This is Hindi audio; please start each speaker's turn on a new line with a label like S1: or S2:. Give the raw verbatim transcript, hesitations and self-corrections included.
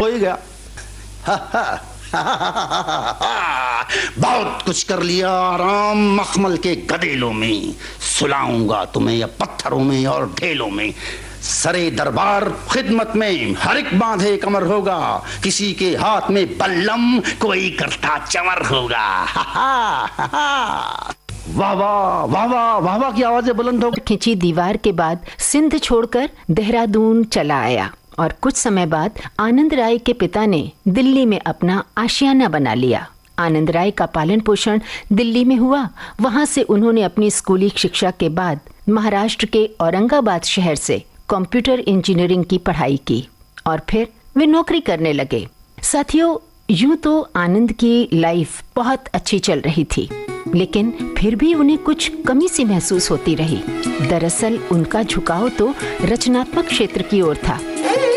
S1: हो ही गया। बहुत कुछ कर लिया आराम मखमल के गदेलों में, सुलाऊंगा तुम्हें या पत्थरों में और ढेलों में। सरे दरबार खिदमत में हर एक बांधे कमर होगा, किसी के हाथ में बल्लम कोई करता चमर होगा। वाह वाह वाह वाह वाह वाह की आवाजें बुलंद हो
S2: खिंची दीवार के बाद सिंध छोड़कर देहरादून चला आया और कुछ समय बाद आनंद राय के पिता ने दिल्ली में अपना आशियाना बना लिया। आनंद राय का पालन पोषण दिल्ली में हुआ। वहां से उन्होंने अपनी स्कूली शिक्षा के बाद महाराष्ट्र के औरंगाबाद शहर से कंप्यूटर इंजीनियरिंग की पढ़ाई की और फिर वे नौकरी करने लगे। साथियों, यूं तो आनंद की लाइफ बहुत अच्छी चल रही थी, लेकिन फिर भी उन्हें कुछ कमी सी महसूस होती रही। दरअसल उनका झुकाव तो रचनात्मक क्षेत्र की ओर था।